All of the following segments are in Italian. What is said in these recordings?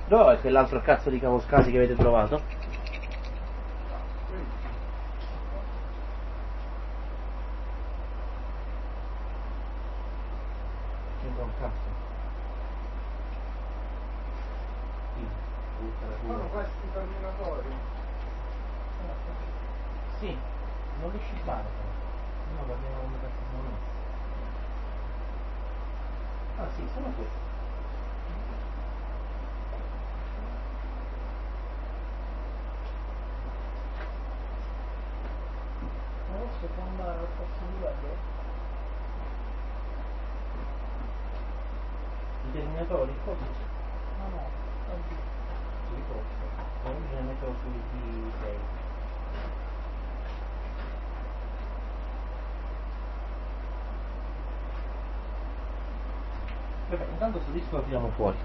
Dove è quell'altro cazzo di Cavoscasi che avete trovato? C'entra un cazzo. Sono questi terminatori. Sì, non li scippare però. No, abbiamo un cazzo di mono. Ah sì, sono questi. Adesso può andare al terzo livello. I terminatori? Così. No, oggi. Sì, forse. Poi bisogna metterlo sui D6. Vabbè, intanto questo disco lo tiriamo fuori.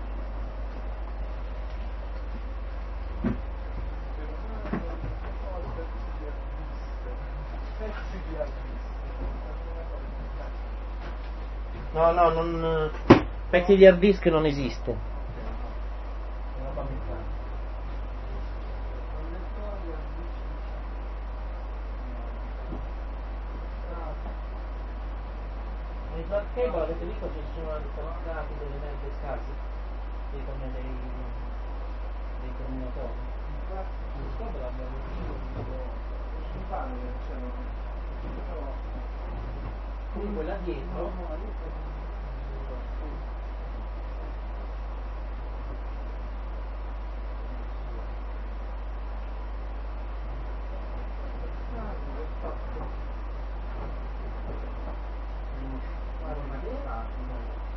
No, non... pezzi di hard disk non esiste. Nei flat cable avete visto che ci sono stati delle merde scarse? Dei terminatori? Il code l'abbiamo visto, mi pare che c'erano. Comunque là dietro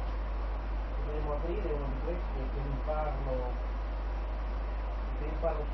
dovremmo aprire uno di questi e